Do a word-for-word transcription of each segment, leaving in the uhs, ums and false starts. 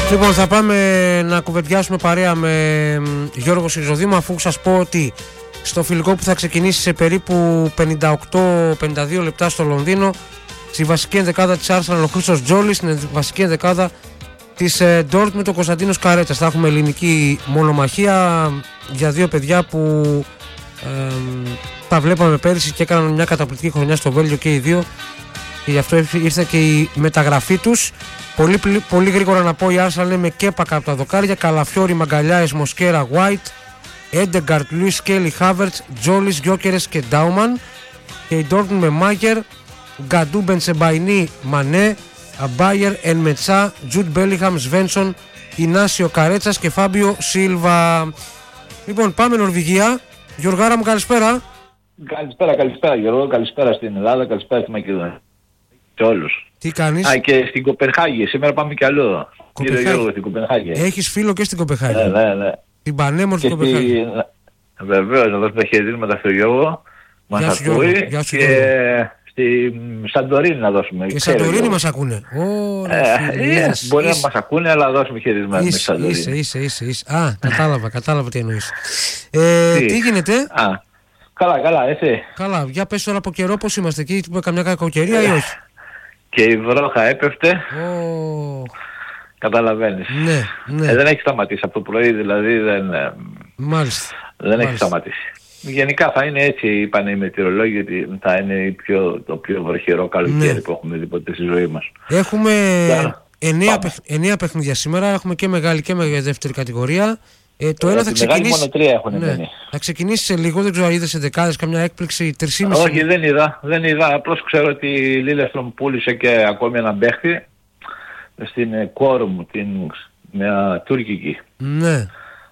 Λοιπόν, θα πάμε να κουβεντιάσουμε παρέα με Γιώργο Σιριζοδήμο, αφού σας πω ότι στο φιλικό που θα ξεκινήσει σε περίπου πενήντα οκτώ πενήντα δύο λεπτά στο Λονδίνο, στη βασική ενδεκάδα της Arsenal ο Χρήστος Τζόλης, στην βασική ενδεκάδα της Dortmund με τον Κωνσταντίνος Καρέτσας. Θα έχουμε ελληνική μονομαχία για δύο παιδιά που ε, τα βλέπαμε πέρυσι και έκαναν μια καταπληκτική χρονιά στο Βέλγιο και οι δύο, και γι' αυτό ήρθε και η μεταγραφή τους. Πολύ, πολύ γρήγορα να πω, η Arsenal είναι με Κέπα κάτω από τα δοκάρια, Καλαφιόρι, Μαγκαλιάες, Μοσκέρα, White, Έντεγκαρτ, Λουίς Σκέλι, Χάβερτς, Τζόλις, Γιόκερες και Ντάουμαν, και η Dortmund με Μάγερ, Γκαντού, Μπενσεμπαϊνί, Μανέ, Αμπάιερ, Ενμετσά, Τζουντ Μπέλιχαμ, Σβένσον, Ινάσιο Καρέτσας και Φάμπιο Σίλβα. Λοιπόν, πάμε Νορβηγία. Γιωργάρα μου, καλησπέρα. Καλησπέρα, καλησπέρα Γιώργο, καλησπέρα στην Ελλάδα, καλησπέρα στη Μακεδονία. Σε όλους. Τι κάνεις? Α, και στην Κοπενχάγη, σήμερα πάμε κι αλλού. Κύριε Γιώργο, στην Κοπενχάγη. Έχεις φίλο και στην Κοπενχάγη? Ναι, ναι, ναι. Την πανέμορφη Κοπενχάγη. Στη... Βεβαίως, να δώσουμε χαιρετίσματα στο Γιώργο. Μας ακούει. Γεια σου, και Γιώργο. στη Σαντορίνη να δώσουμε. Και Σαντορίνη μας ακούνε. Ωραία, ε, yes, μπορεί είσαι, να μας ακούνε, αλλά δώσουμε χαιρετίσματα στη Σαντορίνη. Είσαι, είσαι, είσαι, είσαι. Α, κατάλαβα, κατάλαβα τι εννοείς. Ε, τι. τι γίνεται? Α, καλά, καλά, εσύ? Καλά, για πες τώρα από καιρό πώς είμαστε εκεί, καμιά κακοκαιρία ή όχι? Και η βρόχα έπεφτε. Oh. Καταλαβαίνεις. Ναι, ναι. Ε, δεν έχει σταματήσει από το πρωί, δηλαδή δεν, Μάλιστα. δεν Μάλιστα. έχει σταματήσει. Γενικά θα είναι έτσι, είπαν οι μετεωρολόγοι, ότι θα είναι η πιο, το πιο βροχερό καλοκαίρι, ναι, που έχουμε δει ποτέ στη ζωή μας. Έχουμε εννέα, παιχ, εννέα παιχνίδια σήμερα, έχουμε και μεγάλη και με δεύτερη κατηγορία. Ε, το ε, ένα θα ξεκινήσει. Μόνο τρία έχουν, ναι, θα ξεκινήσει σε λίγο, δεν ξέρω αν είδες σε δεκάδες, καμιά έκπληξη, τρεις και μισό. Όχι, δεν είδα, δεν είδα. Απλώς ξέρω ότι η Λίλεστρομ πούλησε και ακόμη ένα παίχτη στην Κόρμ, την μια τουρκική. Ναι.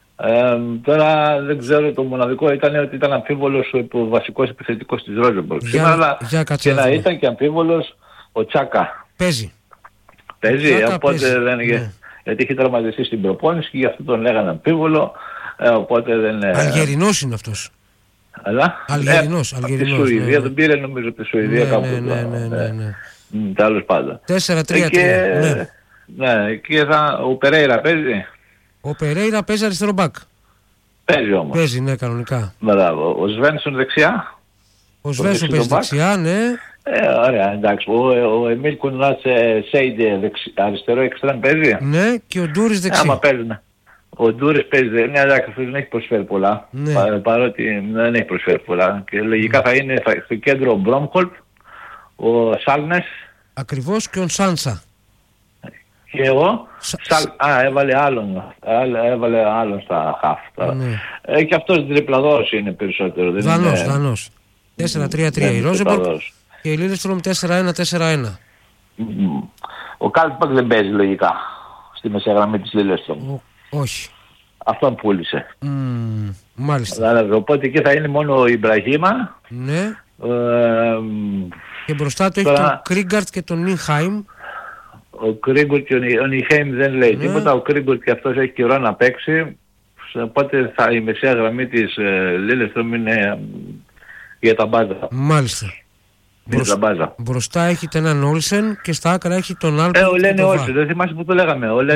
Ε, τώρα δεν ξέρω, το μοναδικό ήταν ότι ήταν αμφίβολος ο βασικός επιθετικός της Ρόζεμπορκ σήμερα, αλλά και να ήταν και αμφίβολος ο Τσάκα. Παίζει. Παίζει, Τσάκα οπότε παίζει. δεν είναι. Ναι. Γιατί έχει τραυματιστεί στην προπόνηση και γι' αυτό τον λέγανε αμφίβολο, ε, οπότε δεν... Αλγερινός είναι αυτός. Αλλά... Αλγερινός, ε, Αλγερινός. Από τη Σουηδία, ναι. τον πήρε νομίζω από τη Σουηδία, ναι, κάπου. Ναι, ναι, ναι, ναι, ναι. Mm, τέλος πάντων. τέσσερα τρία τρία. Ναι. Ναι, και θα, ο Περέιρα παίζει. Ο Περέιρα παίζει αριστερό μπακ. Παίζει όμως. Παίζει, ναι, κανονικά. Μπράβο. Ο Σβένσον δεξιά. Ο Σβένσον παίζει δεξιά, ναι. Ε, ωραία, εντάξει. Ο, ο Εμίλ Κουνάς Σέιντε αριστερό εξτρέμ παίζει. Ναι, και ο Ντούρις δεξιά. Άμα παίζουν. Ο Ντούρις παίζει. Ναι, εντάξει, αυτός δεν έχει προσφέρει πολλά. Ναι. Πα, παρότι δεν έχει προσφέρει πολλά. Και λογικά ναι. θα είναι θα, στο κέντρο ο Μπρόμχολτ, ο Σάλνες. Ακριβώς, και ο Σάνσα. Και εγώ, Σα... Σαλ... α, έβαλε άλλον, έβαλε άλλον στα χαφ. Ναι. Ε, και αυτός τριπλαδός είναι περισσότερο. Δανός, είναι... Δανός. τέσσερα τρία τρία η Ρόζεμπορκ και η Λίλεστρομ τέσσερα ένα τέσσερα ένα. Mm. Ο Κάλτπακ δεν παίζει λογικά στη μεσαία γραμμή της Λίλεστρομ. Όχι. Αυτόν πούλησε. Mm, μάλιστα. Δηλαδή, οπότε εκεί θα είναι μόνο ο Ιμπραχήμα. Ναι. Ε, και μπροστά του τώρα... έχει τον Κρίγκαρτ και τον Νίχαιμ. Ο Κρίγκουρτ και ο Νίχαιμ δεν λέει ναι. τίποτα. Ο Κρίγκουρτ και αυτός έχει καιρό να παίξει. Οπότε θα, η μεσαία γραμμή της ε, Λίλεστρομ είναι ε, για τα μπάζα. Μάλιστα. Μπροσ... Μπροστά έχετε έναν Όλσεν και στα άκρα έχει τον Άλπιν. Ε, ο λένε Όλσεν, δεν θυμάσαι που το λέγαμε.